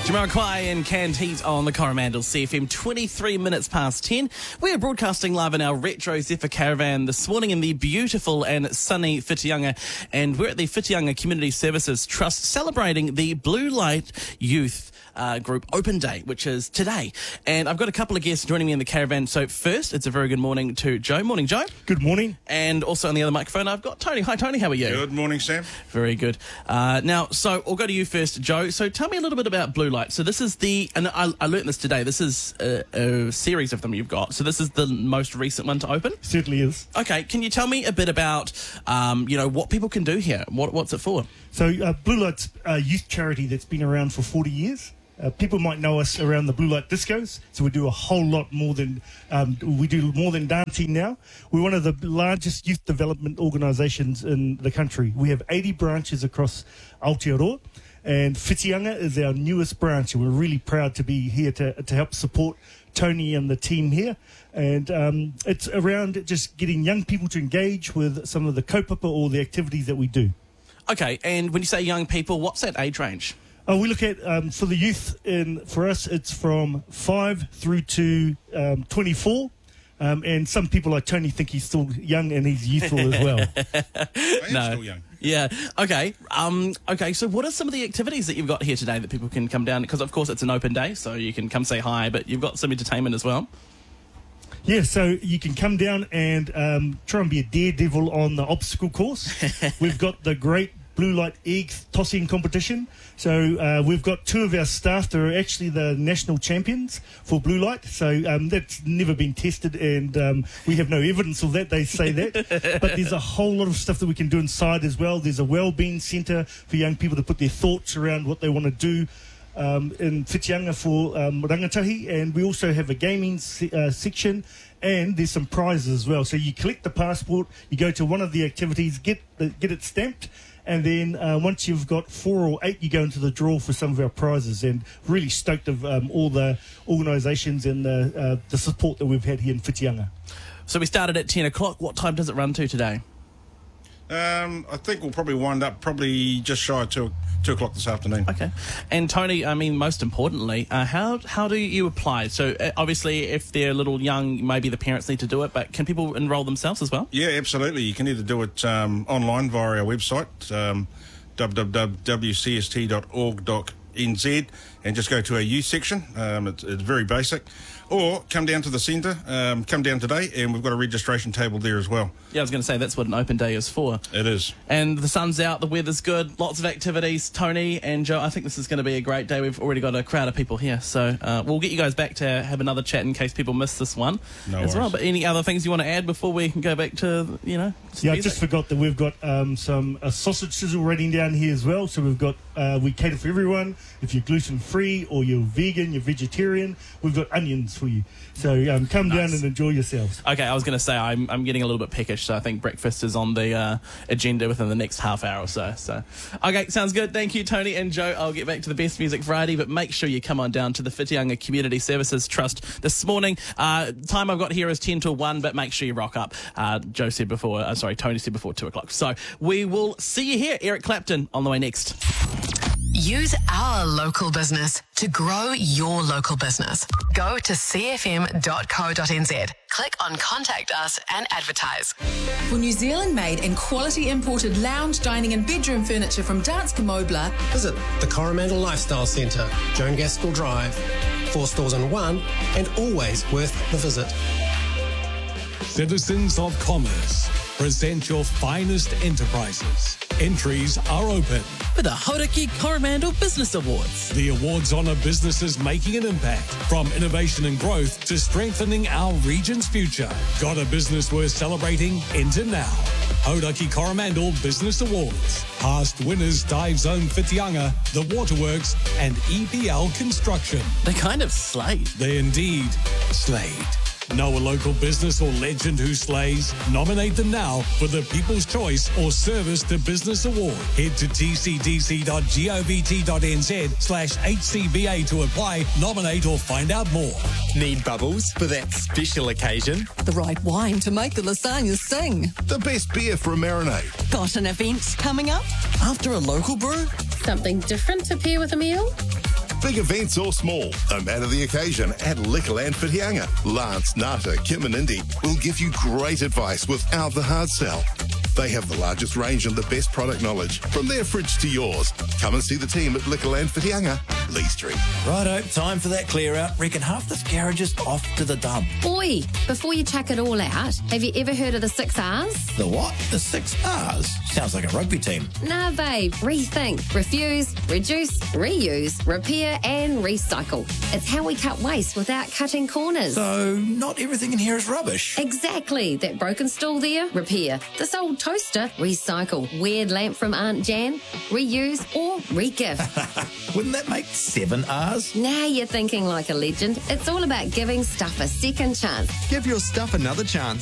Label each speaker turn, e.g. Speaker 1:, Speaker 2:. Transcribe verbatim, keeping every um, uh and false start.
Speaker 1: Jamiroquai and Canned Heat on the Coromandel C F M, twenty-three minutes past ten. We are broadcasting live in our Retro Zephyr Caravan this morning in the beautiful and sunny Whitianga, and we're at the Whitianga Community Services Trust celebrating the Blue Light Youth Uh, group Open Day, which is today. And I've got a couple of guests joining me in the caravan. So first, it's a very good morning to Joe. Morning, Joe.
Speaker 2: Good morning.
Speaker 1: And also on the other microphone, I've got Tony. Hi, Tony. How are you?
Speaker 3: Good morning, Sam.
Speaker 1: Very good. Uh, now, so I'll go to you first, Joe. So tell me a little bit about Blue Light. So this is the, and I, I learnt this today, this is a, a series of them you've got. So this is the most recent one to open?
Speaker 2: Certainly is.
Speaker 1: Okay. Can you tell me a bit about, um, you know, what people can do here? What, what's it for?
Speaker 2: So uh, Blue Light's a youth charity that's been around for forty years. Uh, people might know us around the Blue Light Discos, so we do a whole lot more than um, we do more than dancing now. We're one of the largest youth development organisations in the country. We have eighty branches across Aotearoa, and Whitianga is our newest branch, and we're really proud to be here to to help support Tony and the team here. And um, it's around just getting young people to engage with some of the kaupapa or the activities that we do.
Speaker 1: Okay, and when you say young people, what's that age range?
Speaker 2: Uh, we look at, um, for the youth, in, for us, it's from five through to um, twenty-four. Um, and some people like Tony think he's still young and he's youthful as well.
Speaker 3: I am
Speaker 1: No.
Speaker 3: still young.
Speaker 1: Yeah. Okay. Um, okay. So what are some of the activities that you've got here today that people can come down? Because, of course, it's an open day, so you can come say hi, but you've got some entertainment as well.
Speaker 2: Yeah, so you can come down and um, try and be a daredevil on the obstacle course. We've got the great Blue Light egg tossing competition. So uh, we've got two of our staff that are actually the national champions for Blue Light. So um, that's never been tested, and um, we have no evidence of that. They say that. But there's a whole lot of stuff that we can do inside as well. There's a wellbeing centre for young people to put their thoughts around what they want to do um, in Whitianga for um, rangatahi. And we also have a gaming se- uh, section, and there's some prizes as well. So you collect the passport, you go to one of the activities, get the, get it stamped, and then uh, once you've got four or eight, you go into the draw for some of our prizes. And really stoked of um, all the organisations and the, uh, the support that we've had here in Whitianga.
Speaker 1: So we started at ten o'clock. What time does it run to today?
Speaker 3: Um, I think we'll probably wind up probably just shy of two, two o'clock this afternoon.
Speaker 1: Okay. And Tony, I mean, most importantly, uh, how how do you apply? So uh, obviously, if they're a little young, maybe the parents need to do it, but can people enrol themselves as well?
Speaker 3: Yeah, absolutely. You can either do it um, online via our website, um, w w w dot w c s t dot org dot n z, and just go to our youth section. Um, it's, it's very basic. Or come down to the centre, um, come down today, and we've got a registration table there as well.
Speaker 1: Yeah, I was going to say that's what an open day is for.
Speaker 3: It is.
Speaker 1: And the sun's out, the weather's good, lots of activities. Tony and Joe, I think this is going to be a great day. We've already got a crowd of people here, so uh, we'll get you guys back to have another chat in case people miss this one
Speaker 3: No
Speaker 1: as
Speaker 3: worries.
Speaker 1: well. But any other things you want to add before we can go back to, you know, some
Speaker 2: Yeah, I
Speaker 1: music?
Speaker 2: just forgot that we've got um, some a sausage sizzle ready down here as well. So we've got, uh, we cater for everyone. If you're gluten-free or you're vegan, you're vegetarian, we've got onions for you. So um, come
Speaker 1: Nice.
Speaker 2: down and enjoy yourselves.
Speaker 1: Okay, I was going to say I'm I'm getting a little bit peckish, so I think breakfast is on the uh, agenda within the next half hour or so. So, okay, sounds good. Thank you, Tony and Joe. I'll get back to the Best Music Friday, but make sure you come on down to the Whitianga Community Services Trust this morning. Uh, time I've got here is ten to one, but make sure you rock up. Uh, Joe said before, uh, sorry, Tony said before two o'clock. So we will see you here. Eric Clapton on the way next.
Speaker 4: Use our local business to grow your local business. Go to c f m dot co dot n z. Click on Contact Us and advertise.
Speaker 5: For New Zealand-made and quality imported lounge, dining and bedroom furniture from Danske Mobler,
Speaker 6: Visit the Coromandel Lifestyle Centre, Joan Gaskell Drive. Four stores in one, and always worth the visit.
Speaker 7: Citizens of Commerce, present your finest enterprises. Entries are open.
Speaker 1: For the Hauraki Coromandel Business Awards.
Speaker 7: The awards honour businesses making an impact, from innovation and growth to strengthening our region's future. Got a business worth celebrating? Enter now. Hauraki Coromandel Business Awards. Past winners Dive Zone Whitianga, The Waterworks and E P L Construction.
Speaker 1: They kind of slayed.
Speaker 7: They indeed slayed. Know a local business or legend who slays? Nominate them now for the People's Choice or Service to Business Award. Head to t c d c dot govt dot n z slash h c b a to apply, nominate or find out more.
Speaker 8: Need bubbles for that special occasion?
Speaker 5: the right wine to make the lasagnas sing.
Speaker 9: The best beer for a marinade.
Speaker 5: Got an event coming up?
Speaker 1: After a local brew?
Speaker 10: Something different to pair with a meal?
Speaker 9: Big events or small, no matter the occasion, at Liquorland Whitianga, Lance, Nata, Kim and Indy will give you great advice without the hard sell. They have the largest range and the best product knowledge, from their fridge to yours. Come and see the team at Liquorland Whitianga, Lee Street.
Speaker 10: Righto, time for that clear out. Reckon half this garage is off to the dump.
Speaker 11: Oi, before you chuck it all out, have you ever heard of the six R's?
Speaker 10: The what? The six R's? Sounds like a rugby team.
Speaker 11: Nah, babe. Rethink, refuse, reduce, reuse, repair and recycle. It's how we cut waste without cutting corners.
Speaker 10: So, not everything in here is rubbish.
Speaker 11: Exactly. That broken stool there, repair. This old toaster, recycle. Weird lamp from Aunt Jan, reuse or re-gift.
Speaker 10: Wouldn't that make seven R's?
Speaker 11: Now you're thinking like a legend. It's all about giving stuff a second chance.
Speaker 8: Give your stuff another chance.